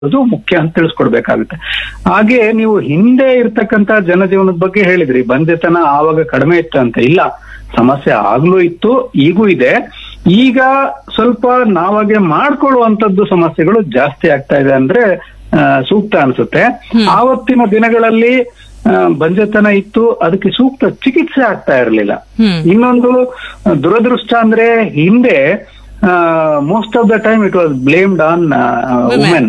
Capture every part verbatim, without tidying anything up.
ಅದು ಮುಖ್ಯ ಅಂತ ತಿಳಿಸ್ಕೊಡ್ಬೇಕಾಗುತ್ತೆ. ಹಾಗೆ ನೀವು ಹಿಂದೆ ಇರ್ತಕ್ಕಂತ ಜನಜೀವನದ ಬಗ್ಗೆ ಹೇಳಿದ್ರಿ, ಬಂದೆತನ ಆವಾಗ ಕಡಿಮೆ ಇತ್ತು ಅಂತ. ಇಲ್ಲ, ಸಮಸ್ಯೆ ಆಗ್ಲೂ ಇತ್ತು, ಈಗೂ ಇದೆ. ಈಗ ಸ್ವಲ್ಪ ನಾವಾಗೆ ಮಾಡ್ಕೊಳ್ಳುವಂತದ್ದು ಸಮಸ್ಯೆಗಳು ಜಾಸ್ತಿ ಆಗ್ತಾ ಇದೆ ಅಂದ್ರೆ ಸೂಕ್ತ ಅನ್ಸುತ್ತೆ. ಆವತ್ತಿನ ದಿನಗಳಲ್ಲಿ ಬಂಜೆತನ ಇತ್ತು, ಅದಕ್ಕೆ ಸೂಕ್ತ ಚಿಕಿತ್ಸೆ ಆಗ್ತಾ ಇರಲಿಲ್ಲ. ಇನ್ನೊಂದು ದುರದೃಷ್ಟ ಅಂದ್ರೆ ಹಿಂದೆ most of the time it was blamed on women.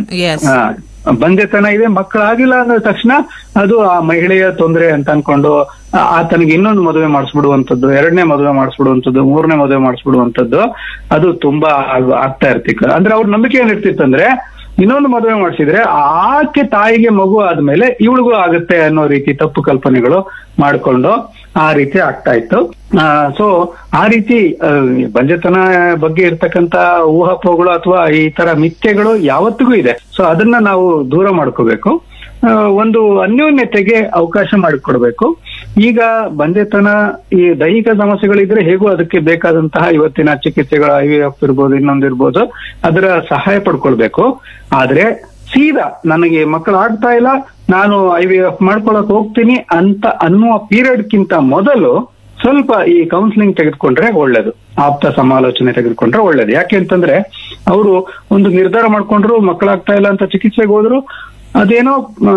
ಬಂಜೆತನ ಇದೆ, ಮಕ್ಕಳಾಗಿಲ್ಲ ಅಂದ ತಕ್ಷಣ ಅದು ಆ ಮಹಿಳೆಯ ತೊಂದರೆ ಅಂತ ಅನ್ಕೊಂಡು ಆತನಿಗೆ ಇನ್ನೊಂದು ಮದುವೆ ಮಾಡಿಸ್ಬಿಡುವಂತದ್ದು, ಎರಡನೇ ಮದುವೆ ಮಾಡಿಸ್ಬಿಡುವಂತದ್ದು, ಮೂರನೇ ಮದುವೆ ಮಾಡಿಸ್ಬಿಡುವಂತದ್ದು ಅದು ತುಂಬಾ ಆಗ್ತಾ ಇರ್ತಿತ್ತು. ಅಂದ್ರೆ ಅವ್ರ ನಂಬಿಕೆ ಏನಿರ್ತಿತ್ತಂದ್ರೆ ಇನ್ನೊಂದು ಮದುವೆ ಮಾಡಿಸಿದ್ರೆ ಆಕೆ ತಾಯಿಗೆ ಮಗು ಆದ್ಮೇಲೆ ಇವಳಿಗೂ ಆಗುತ್ತೆ ಅನ್ನೋ ರೀತಿ ತಪ್ಪು ಕಲ್ಪನೆಗಳು ಮಾಡ್ಕೊಂಡು ಆ ರೀತಿ ಆಗ್ತಾ ಇತ್ತು. ಸೊ ಆ ರೀತಿ ಬಂಜೆತನ ಬಗ್ಗೆ ಇರ್ತಕ್ಕಂತ ಊಹಾಪೋಹಗಳು ಅಥವಾ ಈ ತರ ಮಿಥ್ಯೆಗಳು ಯಾವತ್ತಿಗೂ ಇದೆ. ಸೊ ಅದನ್ನ ನಾವು ದೂರ ಮಾಡ್ಕೋಬೇಕು, ಒಂದು ಅನ್ಯೋನ್ಯತೆಗೆ ಅವಕಾಶ ಮಾಡಿಕೊಡ್ಬೇಕು. ಈಗ ಬಂಜೆತನ ಈ ದೈಹಿಕ ಸಮಸ್ಯೆಗಳಿದ್ರೆ ಹೇಗೂ ಅದಕ್ಕೆ ಬೇಕಾದಂತಹ ಇವತ್ತಿನ ಚಿಕಿತ್ಸೆಗಳು ಐ ವಿ ಎಫ್ ಇರ್ಬೋದು, ಇನ್ನೊಂದಿರ್ಬೋದು, ಅದರ ಸಹಾಯ ಪಡ್ಕೊಳ್ಬೇಕು. ಆದ್ರೆ ಸೀದಾ ನನಗೆ ಮಕ್ಕಳು ಆಗ್ತಾ ಇಲ್ಲ, ನಾನು ಐ ವಿ ಎಫ್ ಮಾಡ್ಕೊಳಕ್ ಹೋಗ್ತೀನಿ ಅಂತ ಅನ್ನುವ ಪೀರಿಯಡ್ಗಿಂತ ಮೊದಲು ಸ್ವಲ್ಪ ಈ ಕೌನ್ಸಿಲಿಂಗ್ ತೆಗೆದುಕೊಂಡ್ರೆ ಒಳ್ಳೇದು, ಆಪ್ತ ಸಮಾಲೋಚನೆ ತೆಗೆದುಕೊಂಡ್ರೆ ಒಳ್ಳೇದು. ಯಾಕೆ ಅಂತಂದ್ರೆ ಅವರು ಒಂದು ನಿರ್ಧಾರ ಮಾಡ್ಕೊಂಡ್ರು, ಮಕ್ಕಳಾಗ್ತಾ ಇಲ್ಲ ಅಂತ ಚಿಕಿತ್ಸೆಗೆ ಹೋದ್ರು, ಅದೇನೋ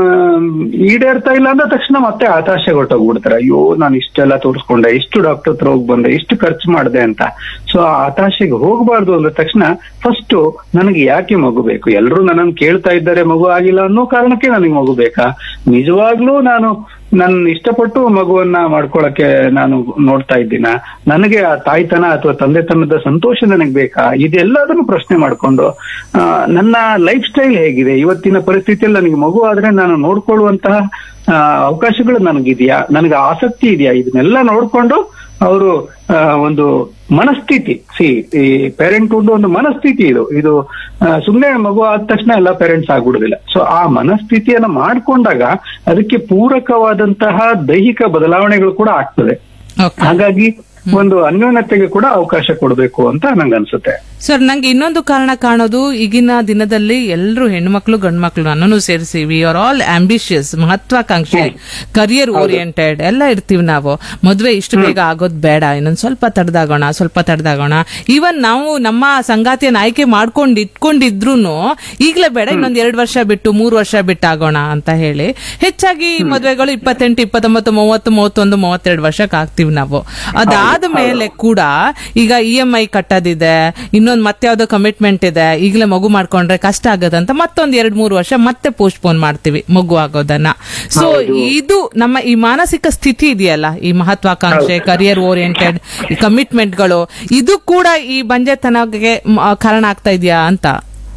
ಈಡೇರ್ತಾ ಇಲ್ಲ ಅಂದ ತಕ್ಷಣ ಮತ್ತೆ ಹತಾಶೆ ಹೊರಟೋಗ್ಬಿಡ್ತಾರೆ. ಅಯ್ಯೋ ನಾನು ಇಷ್ಟೆಲ್ಲ ತೋರಿಸ್ಕೊಂಡೆ, ಇಷ್ಟು ಡಾಕ್ಟರ್ ಹತ್ರ ಹೋಗಿ ಬಂದೆ, ಇಷ್ಟು ಖರ್ಚು ಮಾಡಿದೆ ಅಂತ. ಸೊ ಆ ಹತಾಶೆಗೆ ಹೋಗಬಾರ್ದು ಅಂದ ತಕ್ಷಣ ಫಸ್ಟ್ ನನಗೆ ಯಾಕೆ ಮಗು ಬೇಕು, ಎಲ್ಲರೂ ನನ್ನನ್ನು ಕೇಳ್ತಾ ಇದ್ದಾರೆ ಮಗು ಆಗಿಲ್ಲ ಅನ್ನೋ ಕಾರಣಕ್ಕೆ ನನಗೆ ಮಗು ಬೇಕಾ, ನಿಜವಾಗ್ಲೂ ನಾನು ನನ್ನ ಇಷ್ಟಪಟ್ಟು ಮಗುವನ್ನ ಮಾಡ್ಕೊಳಕ್ಕೆ ನಾನು ನೋಡ್ತಾ ಇದ್ದೀನ, ನನಗೆ ಆ ತಾಯ್ತನ ಅಥವಾ ತಂದೆತನದ ಸಂತೋಷ ನನಗೆ ಬೇಕಾ, ಇದೆಲ್ಲದನ್ನು ಪ್ರಶ್ನೆ ಮಾಡ್ಕೊಂಡು ನನ್ನ ಲೈಫ್ ಸ್ಟೈಲ್ ಹೇಗಿದೆ, ಇವತ್ತಿನ ಪರಿಸ್ಥಿತಿಯಲ್ಲಿ ನನಗೆ ಮಗು ಆದ್ರೆ ನಾನು ನೋಡ್ಕೊಳ್ಳುವಂತಹ ಅವಕಾಶಗಳು ನನಗಿದೆಯಾ, ನನಗೆ ಆಸಕ್ತಿ ಇದೆಯಾ, ಇದನ್ನೆಲ್ಲ ನೋಡ್ಕೊಂಡು ಅವರು ಒಂದು ಮನಸ್ಥಿತಿ, ಸಿ ಈ ಪೇರೆಂಟ್ಹುಡ್ ಒಂದು ಮನಸ್ಥಿತಿ, ಇದು ಇದು ಸುಮ್ಮನೆ ಮಗು ಆದ ತಕ್ಷಣ ಎಲ್ಲ ಪೇರೆಂಟ್ಸ್ ಆಗ್ಬಿಡುದಿಲ್ಲ. ಸೊ ಆ ಮನಸ್ಥಿತಿಯನ್ನ ಮಾಡ್ಕೊಂಡಾಗ ಅದಕ್ಕೆ ಪೂರಕವಾದಂತಹ ದೈಹಿಕ ಬದಲಾವಣೆಗಳು ಕೂಡ ಆಗ್ತದೆ. ಹಾಗಾಗಿ ಒಂದು ಅನ್ಯೋನ್ಯತೆಗೆ ಕೂಡ ಅವಕಾಶ ಕೊಡಬೇಕು ಅಂತ ನಂಗೆ ಅನ್ಸುತ್ತೆ. ಸರ್, ನಂಗೆ ಇನ್ನೊಂದು ಕಾರಣ ಕಾಣೋದು, ಈಗಿನ ದಿನದಲ್ಲಿ ಎಲ್ಲರೂ ಹೆಣ್ಮಕ್ಳು ಗಂಡು ಮಕ್ಳು ನನ್ನನ್ನು ಸೇರಿಸಿ ವಿ ಆರ್ ಆಲ್ ಆಂಬಿಷಿಯಸ್, ಮಹತ್ವಾಕಾಂಕ್ಷಿ, ಕರಿಯರ್ ಓರಿಯೆಂಟೆಡ್ ಎಲ್ಲ ಇರ್ತೀವಿ ನಾವು. ಮದ್ವೆ ಇಷ್ಟು ಬೇಗ ಆಗೋದ್ ಬೇಡ, ಇನ್ನೊಂದ್ ಸ್ವಲ್ಪ ತಡೆದಾಗೋಣ, ಸ್ವಲ್ಪ ತಡೆದಾಗೋಣ. ಈವನ್ ನಾವು ನಮ್ಮ ಸಂಗಾತಿಯನ್ನ ಆಯ್ಕೆ ಮಾಡ್ಕೊಂಡು ಇಟ್ಕೊಂಡಿದ್ರು ಈಗ್ಲೇ ಬೇಡ, ಇನ್ನೊಂದ್ ಎರಡ್ ವರ್ಷ ಬಿಟ್ಟು ಮೂರ್ ವರ್ಷ ಬಿಟ್ಟು ಆಗೋಣ ಅಂತ ಹೇಳಿ ಹೆಚ್ಚಾಗಿ ಮದ್ವೆಗಳು ಇಪ್ಪತ್ತೆಂಟು ಇಪ್ಪತ್ತೊಂಬತ್ತು ಮೂವತ್ತು ಮೂವತ್ತೊಂದು ಮೂವತ್ತೆರಡು ವರ್ಷಕ್ಕೆ ಆಗ್ತೀವಿ ನಾವು. ಅದಾದ ಮೇಲೆ ಕೂಡ ಈಗ ಇ ಎಂ ಐ ಕಟ್ಟೋದಿದೆ, ಇನ್ನೊಂದು ಮತ್ತೆ ಯಾವ್ದೋ ಕಮಿಟ್ಮೆಂಟ್ ಇದೆ, ಈಗಲೇ ಮಗು ಮಾಡ್ಕೊಂಡ್ರೆ ಕಷ್ಟ ಆಗದಂತ ಮತ್ತೊಂದ್ ಎರಡ್ ಮೂರು ವರ್ಷ ಮತ್ತೆ ಪೋಸ್ಟ್ಪೋನ್ ಮಾಡ್ತೀವಿ ಮಗು ಆಗೋದನ್ನ. ಸೊ ಇದು ನಮ್ಮ ಈ ಮಾನಸಿಕ ಸ್ಥಿತಿ ಇದೆಯಲ್ಲ, ಈ ಮಹತ್ವಾಕಾಂಕ್ಷೆ, ಕರಿಯರ್ ಓರಿಯೆಂಟೆಡ್ ಕಮಿಟ್ಮೆಂಟ್ಗಳು, ಇದು ಕೂಡ ಈ ಬಂಜೆತನಕ್ಕೆ ಕಾರಣ ಆಗ್ತಾ ಇದೆಯಾ ಅಂತ.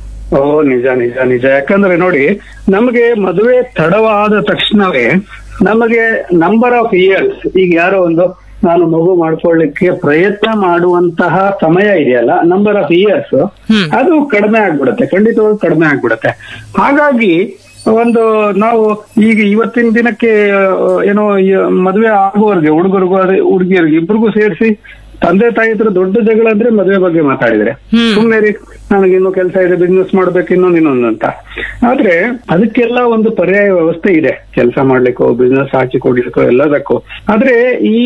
ಓ ನಿಜ ನಿಜ ನಿಜ. ಯಾಕಂದ್ರೆ ನೋಡಿ, ನಮಗೆ ಮದುವೆ ತಡವಾದ ತಕ್ಷಣವೇ ನಮಗೆ ನಂಬರ್ ಆಫ್ ಇಯರ್ಸ್, ಈಗ ಯಾರೋ ಒಂದು ನಾನು ಮಗು ಮಾಡ್ಕೊಳ್ಳಿಕ್ಕೆ ಪ್ರಯತ್ನ ಮಾಡುವಂತಹ ಸಮಯ ಇದೆಯಲ್ಲ, ನಂಬರ್ ಆಫ್ ಇಯರ್ಸ್, ಅದು ಕಡಿಮೆ ಆಗ್ಬಿಡುತ್ತೆ, ಖಂಡಿತವಾಗಿ ಕಡಿಮೆ ಆಗ್ಬಿಡುತ್ತೆ. ಹಾಗಾಗಿ ಒಂದು ನಾವು ಈಗ ಇವತ್ತಿನ ದಿನಕ್ಕೆ ಏನೋ ಮದುವೆ ಆಗುವವರೆಗೆ ಹುಡುಗರಿಗೂ ಅದೇ ಹುಡುಗಿಯರಿಗೆ ಇಬ್ರಿಗೂ ಸೇರಿಸಿ ತಂದೆ ತಾಯಿ ಹತ್ರ ದೊಡ್ಡ ಜಗಳ ಅಂದ್ರೆ ಮದುವೆ ಬಗ್ಗೆ ಮಾತಾಡಿದ್ರೆ ಸುಮ್ಮನೆ ರೀ, ನನಗಿನ್ನೂ ಕೆಲಸ ಇದೆ, ಬಿಸ್ನೆಸ್ ಮಾಡ್ಬೇಕು, ಇನ್ನೊಂದು ಇನ್ನೊಂದು ಅಂತ. ಆದ್ರೆ ಅದಕ್ಕೆಲ್ಲ ಒಂದು ಪರ್ಯಾಯ ವ್ಯವಸ್ಥೆ ಇದೆ, ಕೆಲಸ ಮಾಡ್ಲಿಕ್ಕೋ ಬಿಸ್ನೆಸ್ ಹಾಕಿ ಕೊಡ್ಲಿಕ್ಕೋ ಎಲ್ಲದಕ್ಕೂ. ಆದ್ರೆ ಈ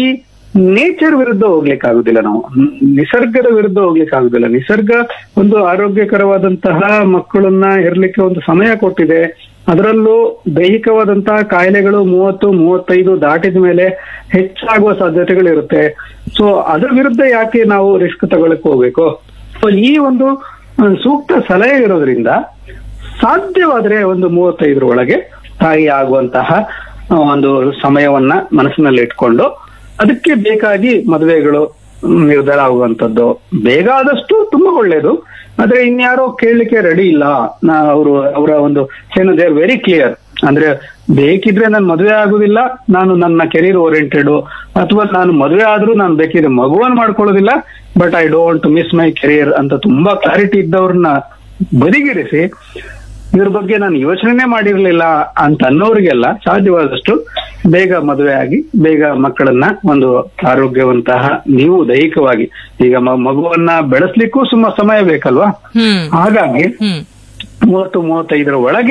ನೇಚರ್ ವಿರುದ್ಧ ಹೋಗ್ಲಿಕ್ಕೆ ಆಗುದಿಲ್ಲ, ನಾವು ನಿಸರ್ಗದ ವಿರುದ್ಧ ಹೋಗ್ಲಿಕ್ಕೆ ಆಗುದಿಲ್ಲ. ನಿಸರ್ಗ ಒಂದು ಆರೋಗ್ಯಕರವಾದಂತಹ ಮಕ್ಕಳನ್ನ ಇರ್ಲಿಕ್ಕೆ ಒಂದು ಸಮಯ ಕೊಟ್ಟಿದೆ. ಅದರಲ್ಲೂ ದೈಹಿಕವಾದಂತಹ ಕಾಯಿಲೆಗಳು ಮೂವತ್ತು ಮೂವತ್ತೈದು ದಾಟಿದ ಮೇಲೆ ಹೆಚ್ಚಾಗುವ ಸಾಧ್ಯತೆಗಳಿರುತ್ತೆ. ಸೊ ಅದ್ರ ವಿರುದ್ಧ ಯಾಕೆ ನಾವು ರಿಸ್ಕ್ ತಗೊಳಕ್ ಹೋಗ್ಬೇಕು? ಸೊ ಈ ಒಂದು ಸೂಕ್ತ ಸಲಹೆ ಇರೋದ್ರಿಂದ ಸಾಧ್ಯವಾದ್ರೆ ಒಂದು ಮೂವತ್ತೈದರ ಒಳಗೆ ತಾಯಿ ಆಗುವಂತಹ ಒಂದು ಸಮಯವನ್ನ ಮನಸ್ಸಿನಲ್ಲಿ ಇಟ್ಕೊಂಡು ಅದಕ್ಕೆ ಬೇಕಾಗಿ ಮದುವೆಗಳು ನಿರ್ಧಾರ ಆಗುವಂತದ್ದು ಬೇಗ ಆದಷ್ಟು ತುಂಬಾ ಒಳ್ಳೇದು. ಆದ್ರೆ ಇನ್ಯಾರೋ ಕೇಳಲಿಕ್ಕೆ ರೆಡಿ ಇಲ್ಲ, ನಾ ಅವರು ಅವರ ಒಂದು ಏನು ದೇ ಆರ್ ವೆರಿ ಕ್ಲಿಯರ್, ಅಂದ್ರೆ ಬೇಕಿದ್ರೆ ನಾನು ಮದುವೆ ಆಗುದಿಲ್ಲ, ನಾನು ನನ್ನ ಕೆರಿಯರ್ ಓರಿಯೆಂಟೆಡ್, ಅಥವಾ ನಾನು ಮದುವೆ ಆದ್ರೂ ನಾನು ಬೇಕಿದ್ರೆ ಮಗುವನ್ನ ಮಾಡ್ಕೊಳ್ಳೋದಿಲ್ಲ, but I don't miss my career ಅಂತ ತುಂಬಾ ಕ್ಲಾರಿಟಿ ಇದ್ದವ್ರನ್ನ ಬದಿಗಿರಿಸಿ ಇದ್ರ ಬಗ್ಗೆ ನಾನು ಯೋಚನೆ ಮಾಡಿರ್ಲಿಲ್ಲ ಅಂತ ಅನ್ನೋರಿಗೆಲ್ಲ ಸಾಧ್ಯವಾದಷ್ಟು ಬೇಗ ಮದುವೆ ಆಗಿ ಬೇಗ ಮಕ್ಕಳನ್ನ ಒಂದು ಆರೋಗ್ಯವಂತಹ, ನೀವು ದೈಹಿಕವಾಗಿ ಈಗ ಮಗುವನ್ನ ಬೆಳೆಸ್ಲಿಕ್ಕೂ ಸುಮ್ಮ ಸಮಯ ಬೇಕಲ್ವಾ, ಹಾಗಾಗಿ ಮೂವತ್ತು ಮೂವತ್ತೈದರ ಒಳಗೆ